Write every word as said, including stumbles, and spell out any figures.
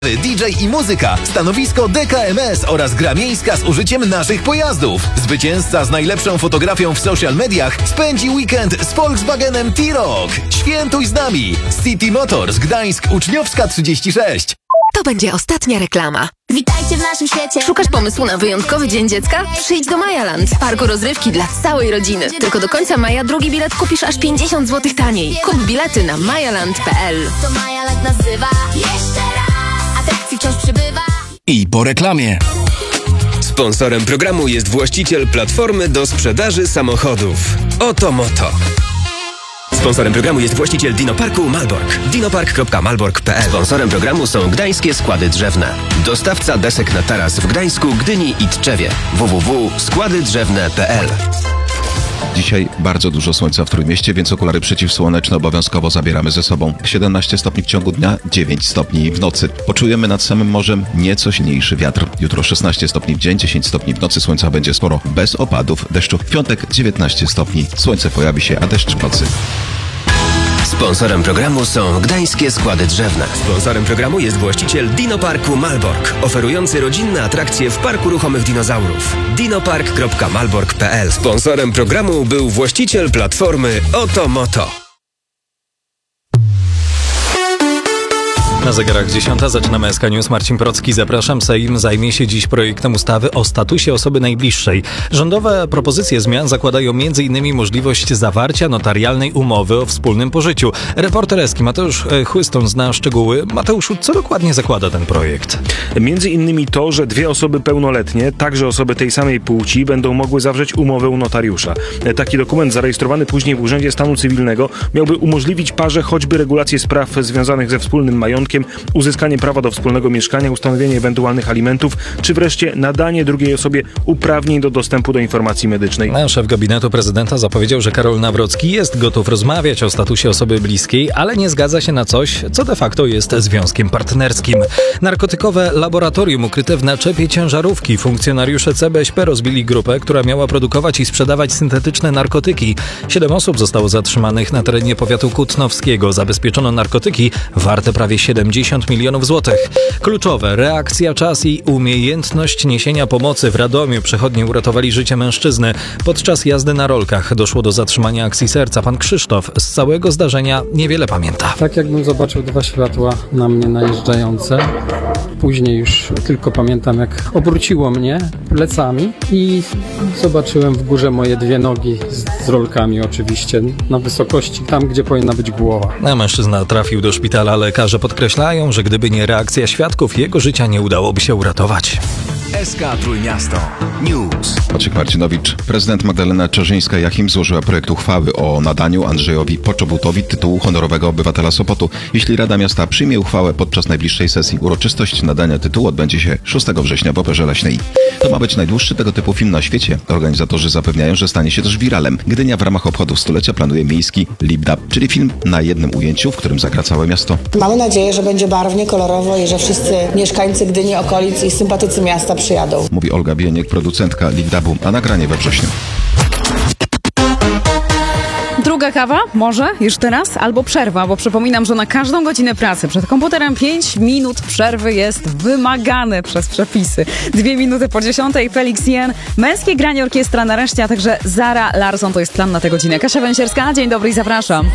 D J i muzyka, stanowisko D K M S oraz gra miejska z użyciem naszych pojazdów. Zwycięzca z najlepszą fotografią w social mediach spędzi weekend z Volkswagenem T-Roc. Świętuj z nami! City Motors Gdańsk Uczniowska trzydzieści sześć. To będzie ostatnia reklama. Witajcie w naszym świecie. Szukasz pomysłu na wyjątkowy dzień dziecka? Przyjdź do Majaland, parku rozrywki dla całej rodziny. Tylko do końca maja drugi bilet kupisz aż pięćdziesiąt złotych taniej. Kup bilety na majaland kropka p l. To Majaland nazywa. Jeszcze raz. Atrakcji wciąż przybywa. I po reklamie. Sponsorem programu jest właściciel platformy do sprzedaży samochodów Oto Moto. Sponsorem programu jest właściciel Dinoparku Malbork. dinopark kropka malbork kropka p l. Sponsorem programu są Gdańskie Składy Drzewne. Dostawca desek na taras w Gdańsku, Gdyni i Tczewie. w w w kropka składy drzewne kropka p l. Dzisiaj bardzo dużo słońca w Trójmieście, więc okulary przeciwsłoneczne obowiązkowo zabieramy ze sobą. siedemnaście stopni w ciągu dnia, dziewięć stopni w nocy. Poczujemy nad samym morzem nieco silniejszy wiatr. Jutro szesnaście stopni w dzień, dziesięć stopni w nocy. Słońca będzie sporo, bez opadów deszczu. W piątek dziewiętnaście stopni. Słońce pojawi się, a deszcz w nocy. Sponsorem programu są Gdańskie Składy Drzewne. Sponsorem programu jest właściciel Dinoparku Malbork, oferujący rodzinne atrakcje w Parku Ruchomych Dinozaurów. dinopark kropka malbork kropka p l. Sponsorem programu był właściciel platformy Oto Moto. Na zegarach dziesiąta zaczynamy S K News. Marcin Procki, zapraszam. Sejm zajmie się dziś projektem ustawy o statusie osoby najbliższej. Rządowe propozycje zmian zakładają między innymi możliwość zawarcia notarialnej umowy o wspólnym pożyciu. Reporter Eski Mateusz Chłyston zna szczegóły. Mateuszu, co dokładnie zakłada ten projekt? Między innymi to, że dwie osoby pełnoletnie, także osoby tej samej płci, będą mogły zawrzeć umowę u notariusza. Taki dokument zarejestrowany później w Urzędzie Stanu Cywilnego miałby umożliwić parze choćby regulację spraw związanych ze wspólnym majątkiem, uzyskanie prawa do wspólnego mieszkania, ustanowienie ewentualnych alimentów, czy wreszcie nadanie drugiej osobie uprawnień do dostępu do informacji medycznej. Szef gabinetu prezydenta zapowiedział, że Karol Nawrocki jest gotów rozmawiać o statusie osoby bliskiej, ale nie zgadza się na coś, co de facto jest związkiem partnerskim. Narkotykowe laboratorium ukryte w naczepie ciężarówki. Funkcjonariusze C B S P rozbili grupę, która miała produkować i sprzedawać syntetyczne narkotyki. Siedem osób zostało zatrzymanych na terenie powiatu kutnowskiego. Zabezpieczono narkotyki warte prawie siedemdziesiąt milionów złotych. Kluczowe: reakcja, czas i umiejętność niesienia pomocy. W Radomiu przechodnie uratowali życie mężczyzny. Podczas jazdy na rolkach doszło do zatrzymania akcji serca. Pan Krzysztof z całego zdarzenia niewiele pamięta. Tak jakbym zobaczył dwa światła na mnie najeżdżające. Później już tylko pamiętam, jak obróciło mnie plecami i zobaczyłem w górze moje dwie nogi z, z rolkami oczywiście, na wysokości tam, gdzie powinna być głowa. A mężczyzna trafił do szpitala. Lekarze podkreślają, że gdyby nie reakcja świadków, jego życia nie udałoby się uratować. S K Trójmiasto News. Maciek Marcinowicz. Prezydent Magdalena Czerzyńska-Jachim złożyła projekt uchwały o nadaniu Andrzejowi Poczobutowi tytułu honorowego obywatela Sopotu. Jeśli Rada Miasta przyjmie uchwałę podczas najbliższej sesji, uroczystość nadania tytułu odbędzie się szóstego września w Operze Leśnej. To ma być najdłuższy tego typu film na świecie. Organizatorzy zapewniają, że stanie się też wiralem. Gdynia w ramach obchodów stulecia planuje miejski Lip-Dap, czyli film na jednym ujęciu, w którym zagra całe miasto. Mamy nadzieję, że będzie barwnie, kolorowo i że wszyscy mieszkańcy Gdyni, okolic i sympatycy miasta przyjadą. Mówi Olga Bieniek, producentka Lip-Dapu, a nagranie we wrześniu. Druga kawa? Może? Już teraz? Albo przerwa, bo przypominam, że na każdą godzinę pracy przed komputerem pięć minut przerwy jest wymagane przez przepisy. Dwie minuty po dziesiątej Felix Jen, męskie granie orkiestra nareszcie, a także Zara Larsson. To jest plan na tę godzinę. Kasia Węsierska, dzień dobry i zapraszam.